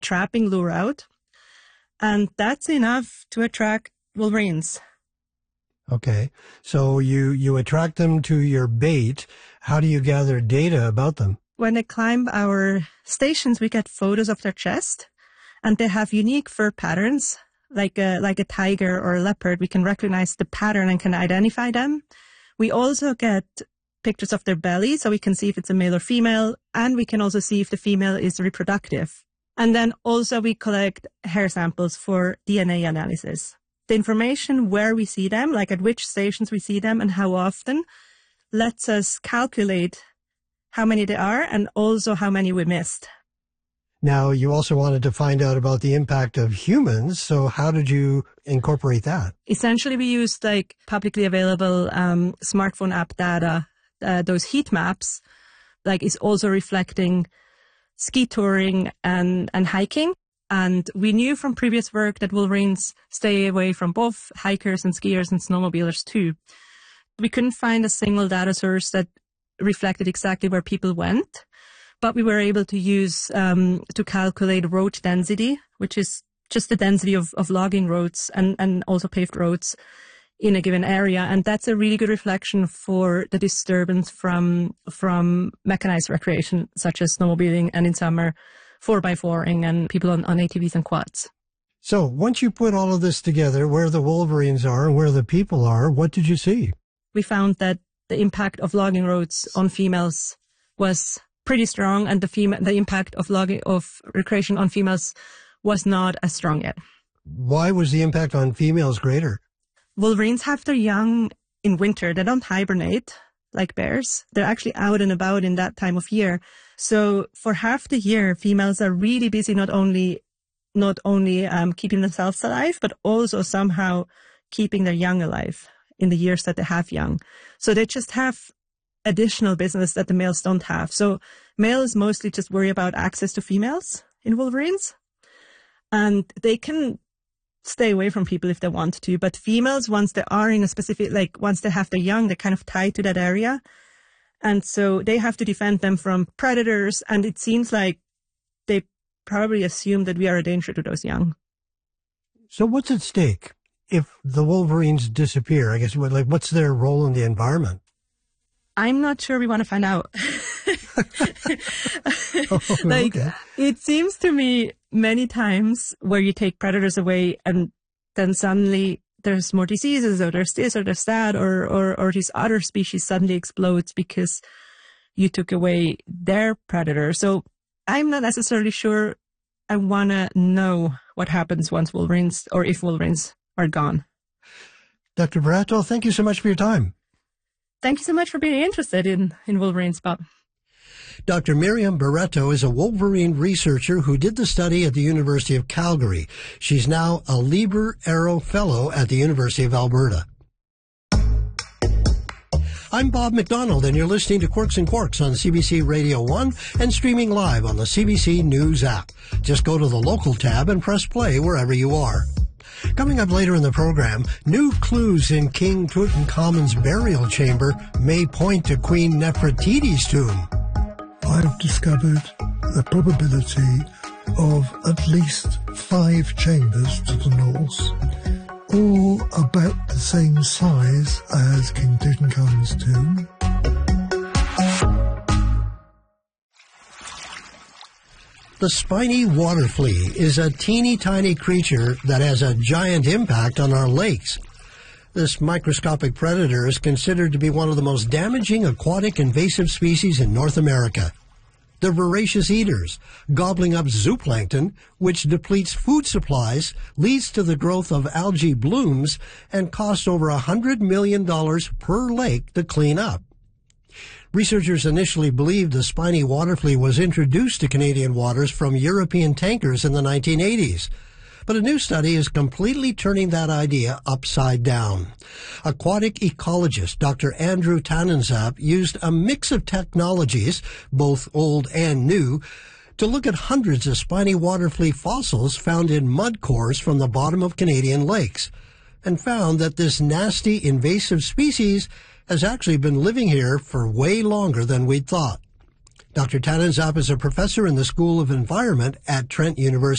trapping lure out. And that's enough to attract wolverines. Okay. So you attract them to your bait. How do you gather data about them? When they climb our stations, we get photos of their chest, and they have unique fur patterns, like a tiger or a leopard. We can recognize the pattern and can identify them. We also get pictures of their belly, so we can see if it's a male or female, and we can also see if the female is reproductive. And then also we collect hair samples for DNA analysis. The information where we see them, like at which stations we see them and how often, lets us calculate how many there are and also how many we missed. Now, you also wanted to find out about the impact of humans, so how did you incorporate that? Essentially, we used like publicly available smartphone app data. Those heat maps, like, is also reflecting ski touring and hiking. And we knew from previous work that wolverines stay away from both hikers and skiers and snowmobilers too. We couldn't find a single data source that reflected exactly where people went, but we were able to use to calculate road density, which is just the density of logging roads and also paved roads in a given area. And that's a really good reflection for the disturbance from mechanized recreation, such as snowmobiling and in summer 4x4ing and people on ATVs and quads. So once you put all of this together, where the wolverines are and where the people are, what did you see? We found that the impact of logging roads on females was pretty strong, and the impact of recreation on females was not as strong yet. Why was the impact on females greater? Wolverines have their young in winter. They don't hibernate like bears. They're actually out and about in that time of year. So for half the year, females are really busy not only keeping themselves alive, but also somehow keeping their young alive in the years that they have young. So they just have additional business that the males don't have. So males mostly just worry about access to females in wolverines, and they can stay away from people if they want to. But females, once they are in a specific, like once they have their young, they're kind of tied to that area. And so they have to defend them from predators. And it seems like they probably assume that we are a danger to those young. So what's at stake if the wolverines disappear? I guess, what's their role in the environment? I'm not sure we want to find out. Okay. It seems to me many times where you take predators away and then suddenly there's more diseases, or there's this or there's that, or this other species suddenly explodes because you took away their predator. So I'm not necessarily sure I want to know what happens once wolverines, or if wolverines are gone. Dr. Barreto, thank you so much for your time. Thank you so much for being interested in wolverines, Bob. Dr. Miriam Barreto is a wolverine researcher who did the study at the University of Calgary. She's now a Lieber Arrow Fellow at the University of Alberta. I'm Bob McDonald, and you're listening to Quirks and Quarks on CBC Radio 1 and streaming live on the CBC News app. Just go to the local tab and press play wherever you are. Coming up later in the program, new clues in King Tutankhamun's burial chamber may point to Queen Nefertiti's tomb. I've discovered the probability of at least 5 chambers to the north, all about the same size as King Tutankhamun's tomb. The spiny water flea is a teeny tiny creature that has a giant impact on our lakes. This microscopic predator is considered to be one of the most damaging aquatic invasive species in North America. They're voracious eaters, gobbling up zooplankton, which depletes food supplies, leads to the growth of algae blooms, and costs over $100 million per lake to clean up. Researchers initially believed the spiny water flea was introduced to Canadian waters from European tankers in the 1980s. But a new study is completely turning that idea upside down. Aquatic ecologist Dr. Andrew Tanenzap used a mix of technologies, both old and new, to look at hundreds of spiny water flea fossils found in mud cores from the bottom of Canadian lakes, and found that this nasty invasive species has actually been living here for way longer than we'd thought. Dr. Tanenzap is a professor in the School of Environment at Trent University.